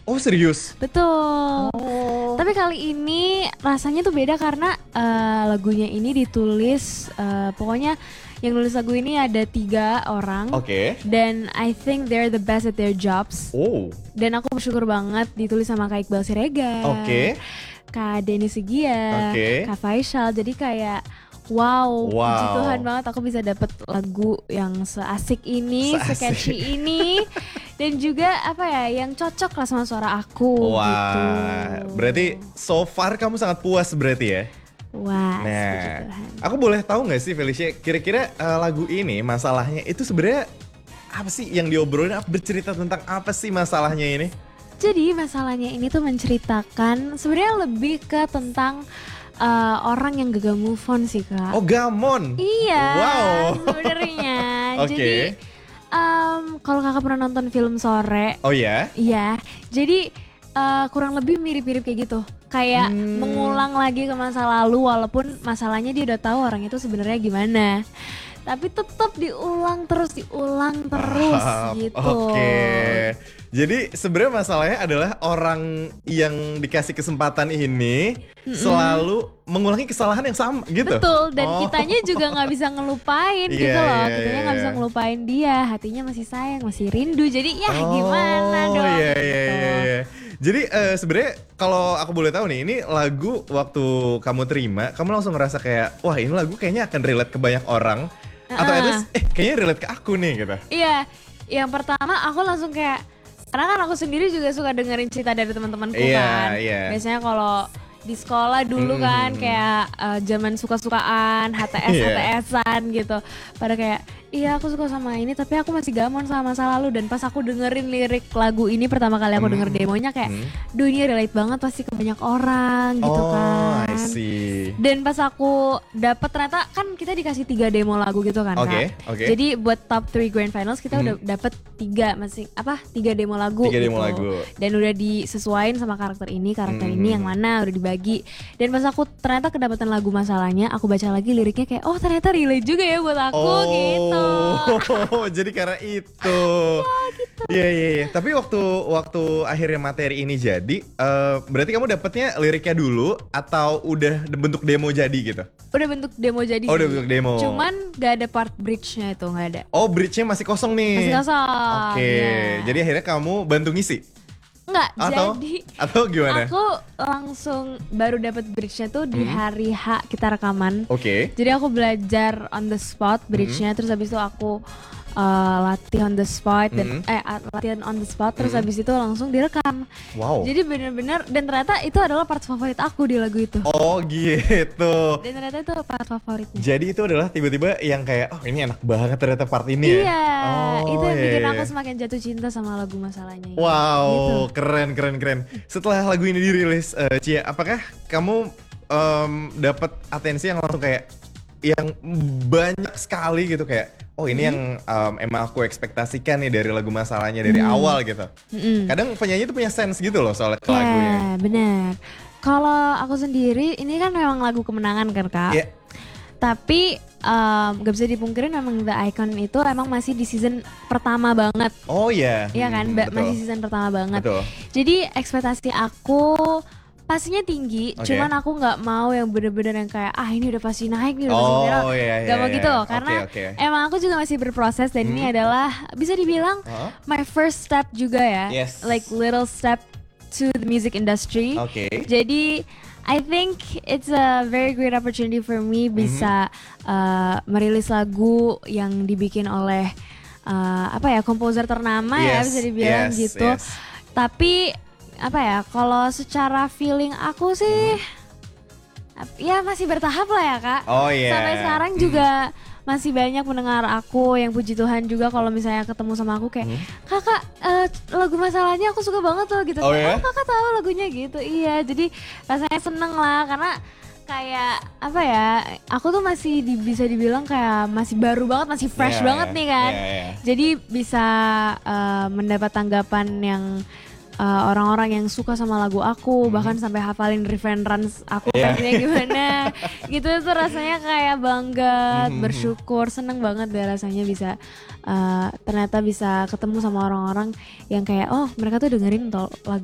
Oh serius? Betul. Oh. Tapi kali ini rasanya tuh beda karena lagunya ini ditulis pokoknya yang nulis lagu ini ada 3 orang. Oke. Dan I think they're the best at their jobs. Oh. Dan aku bersyukur banget ditulis sama Kak Iqbal Siregar, Oke. Kak Denny Sigia, Oke. Kak Faisal. Jadi kayak wow, puji Wow. Tuhan banget aku bisa dapet lagu yang seasik ini, Seasik. se-catchy ini. Dan juga apa ya, yang cocok lah sama suara aku Wah, gitu. berarti so far kamu sangat puas berarti ya? Wah, puji Nah, Tuhan. aku boleh tahu nggak sih Felicia, kira-kira lagu ini masalahnya itu sebenarnya apa sih yang diobrolin? Bercerita tentang apa sih masalahnya ini? Jadi masalahnya ini tuh menceritakan sebenarnya lebih ke tentang orang yang gagal move on sih Kak. Oh, Gamon. Iya, Wow. sebenarnya. Oke. Jadi kalau Kakak pernah nonton film Sore, Oh ya? iya. Jadi kurang lebih mirip-mirip kayak gitu. Kayak mengulang lagi ke masa lalu walaupun masalahnya dia udah tahu orang itu sebenarnya gimana. Tapi tetap diulang terus gitu. Oke. Jadi sebenarnya masalahnya adalah orang yang dikasih kesempatan ini selalu mengulangi kesalahan yang sama gitu. Betul, dan Oh. kitanya juga nggak bisa ngelupain gitu Iya, loh. iya, Kitanya iya. nggak bisa ngelupain dia, hatinya masih sayang, masih rindu. Jadi ya gimana Oh, dong iya, gitu. iya, iya, iya. Jadi sebenarnya kalau aku boleh tahu nih, ini lagu waktu kamu terima, kamu langsung ngerasa kayak, wah ini lagu kayaknya akan relate ke banyak orang. Atau at least, kayaknya relate ke aku nih gitu. Iya, yang pertama aku langsung kayak, karena kan aku sendiri juga suka dengerin cerita dari teman-temanku Iya, kan. iya. Biasanya kalau di sekolah dulu kan kayak zaman suka-sukaan, HTS Iya. HTSan gitu. Pada kayak, iya aku suka sama ini tapi aku masih gamon sama masa lalu. Dan pas aku dengerin lirik lagu ini pertama kali aku denger demonya kayak, duh ini relate banget pasti ke banyak orang gitu Oh, kan. I see. Dan pas aku dapet ternyata kan kita dikasih 3 demo lagu gitu kan Oke, Kak. oke. Jadi buat top 3 grand finals kita udah dapet 3 demo lagu 3 demo gitu. lagu. Dan udah disesuaiin sama karakter ini yang mana udah dibagi. Dan pas aku ternyata kedapatan lagu masalahnya, aku baca lagi liriknya kayak oh ternyata relate juga ya buat aku gitu. Oh, jadi karena itu. Iya, iya, iya. Tapi waktu akhirnya materi ini jadi, berarti kamu dapetnya liriknya dulu atau udah bentuk demo jadi gitu? Udah bentuk demo jadi Oh, udah sih. bentuk demo. Cuman gak ada part bridge-nya itu, gak ada. Oh, bridge-nya masih kosong nih. Masih kosong. Oke, Iya. jadi akhirnya kamu bantu ngisi? Enggak, Atau, jadi atau gimana? aku langsung baru dapat bridge-nya tuh di hari H kita rekaman. Oke. Jadi aku belajar on the spot bridge-nya, terus habis itu aku latih on the spot dan latihan on the spot, terus habis itu langsung direkam. Wow. Jadi bener-bener, dan ternyata itu adalah part favorit aku di lagu itu. Oh gitu. Dan ternyata itu part favoritnya. Jadi itu adalah tiba-tiba yang kayak, oh ini enak banget ternyata part ini ya? Iya, Oh, itu yang bikin iya, aku iya. semakin jatuh cinta sama lagu masalahnya. Wow, Gitu. keren. Setelah lagu ini dirilis, Cia, apakah kamu dapat atensi yang langsung kayak yang banyak sekali gitu kayak, oh ini yang emang aku ekspektasikan nih dari lagu masalahnya dari awal gitu. Kadang penyanyi tuh punya sense gitu loh soal lagunya. Ya, benar. Kalau aku sendiri, ini kan memang lagu kemenangan kan Kak. Iya. Tapi gak bisa dipungkirin memang The Icon itu emang masih di season pertama banget. Oh iya. Iya kan, betul. masih season pertama banget. Betul. Jadi ekspektasi aku pastinya tinggi, Oke. cuman aku nggak mau yang bener-bener yang kayak ini udah pasti naik nih, udah pasti Oh, viral. iya, iya, Gak mau iya. gitu, Oke, karena oke. emang aku juga masih berproses dan ini adalah bisa dibilang my first step juga ya, Yes. like little step to the music industry. Oke. Jadi I think it's a very great opportunity for me bisa merilis lagu yang dibikin oleh komposer ternama ya Yes, bisa dibilang yes, gitu. yes. Tapi kalau secara feeling aku sih ya masih bertahap lah ya Kak. Oh, iya. Sampai sekarang juga masih banyak pendengar aku yang puji Tuhan juga kalau misalnya ketemu sama aku kayak kakak lagu masalahnya aku suka banget loh gitu. Oh, Kayak, ya? kakak tahu lagunya gitu. Iya, jadi rasanya seneng lah karena kayak aku tuh masih bisa dibilang kayak masih baru banget, masih fresh Iya, banget nih kan. iya. Jadi bisa mendapat tanggapan yang orang-orang yang suka sama lagu aku, bahkan sampai hafalin reference aku fansnya gimana. Gitu tuh rasanya kayak bangga, bersyukur, seneng banget deh rasanya bisa ternyata bisa ketemu sama orang-orang yang kayak oh mereka tuh dengerin lagu